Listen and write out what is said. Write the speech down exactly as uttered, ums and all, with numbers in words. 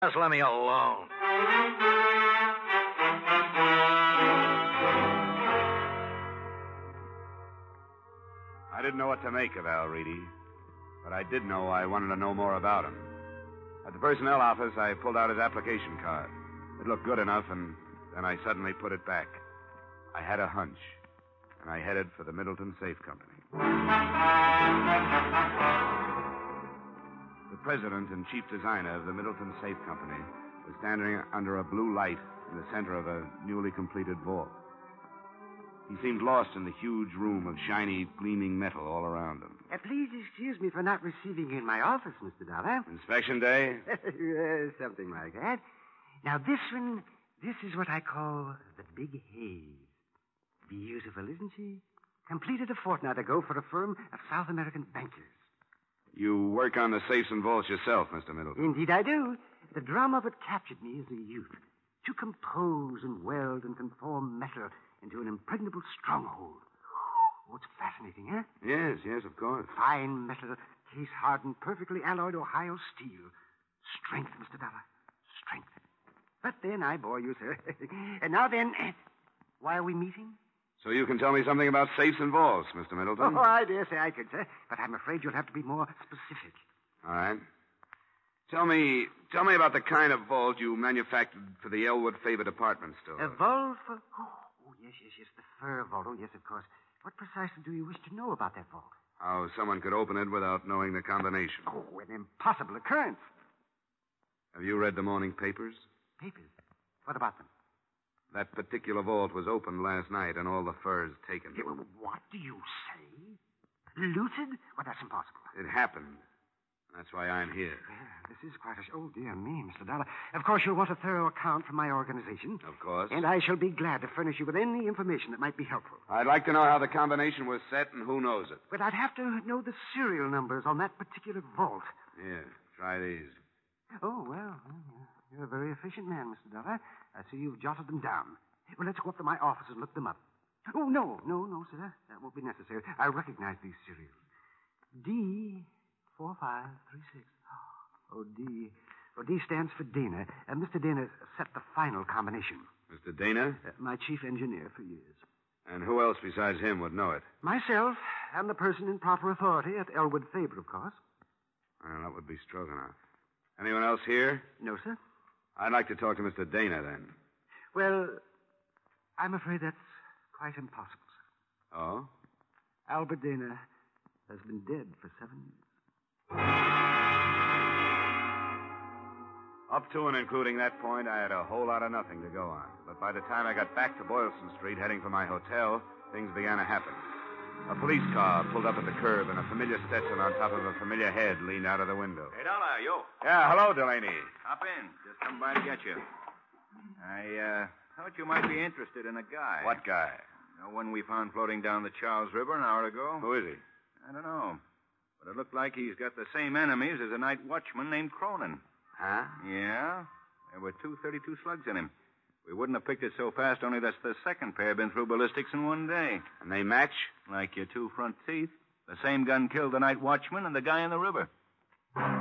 Just let me alone. I didn't know what to make of Al Reedy, but I did know I wanted to know more about him. At the personnel office, I pulled out his application card. It looked good enough, and then I suddenly put it back. I had a hunch, and I headed for the Middleton Safe Company. The president and chief designer of the Middleton Safe Company was standing under a blue light in the center of a newly completed vault. He seemed lost in the huge room of shiny, gleaming metal all around him. Uh, please excuse me for not receiving you in my office, Mister Dollar. Inspection day? uh, something like that. Now, this one, this is what I call the Big Haze. Beautiful, isn't she? Completed a fortnight ago for a firm of South American bankers. You work on the safes and vaults yourself, Mister Middleton. Indeed I do. The drama of it captured me as a youth. To compose and weld and conform metal into an impregnable stronghold. Oh, it's fascinating, eh? Yes, yes, of course. Fine metal, case-hardened, perfectly alloyed Ohio steel. Strength, Mister Dollar. Strength. But then I bore you, sir. And now then, why are we meeting? So you can tell me something about safes and vaults, Mister Middleton? Oh, I dare say I could, sir. But I'm afraid you'll have to be more specific. All right. Tell me, tell me about the kind of vault you manufactured for the Elwood Faber department store. A vault for... Oh, yes, yes, yes, the fur vault. Oh, yes, of course. What precisely do you wish to know about that vault? How someone could open it without knowing the combination. Oh, an impossible occurrence. Have you read the morning papers? Papers? What about them? That particular vault was opened last night and all the furs taken. Yeah, well, what do you say? Looted? Well, that's impossible. It happened. That's why I'm here. Well, this is quite a... Oh, dear me, Mister Dollar. Of course, you'll want a thorough account from my organization. Of course. And I shall be glad to furnish you with any information that might be helpful. I'd like to know how the combination was set and who knows it. But I'd have to know the serial numbers on that particular vault. Here, try these. Oh, well, you're a very efficient man, Mister Dollar. I see you've jotted them down. Well, let's go up to my office and look them up. Oh, no, no, no, sir. That won't be necessary. I recognize these serials. D... Four, five, three, six. Oh, D. Oh, D stands for Dana. Uh, Mister Dana set the final combination. Mister Dana? Uh, my chief engineer for years. And who else besides him would know it? Myself, and the person in proper authority at Elwood Faber, of course. Well, that would be Stroganoff. Anyone else here? No, sir. I'd like to talk to Mister Dana, then. Well, I'm afraid that's quite impossible, sir. Oh? Albert Dana has been dead for seven years. Up to and including that point, I had a whole lot of nothing to go on. But by the time I got back to Boylston Street, heading for my hotel, things began to happen. A police car pulled up at the curb, and a familiar Stetson on top of a familiar head leaned out of the window. Hey, Dollar, yo. Yeah, hello, Delaney. Hop in. Just come by to get you. I, uh, thought you might be interested in a guy. What guy? The one we found floating down the Charles River an hour ago. Who is he? I don't know. But it looked like he's got the same enemies as a night watchman named Cronin. Huh? Yeah. There were two thirty-two slugs in him. We wouldn't have picked it so fast, only that's the second pair been through ballistics in one day. And they match? Like your two front teeth. The same gun killed the night watchman and the guy in the river.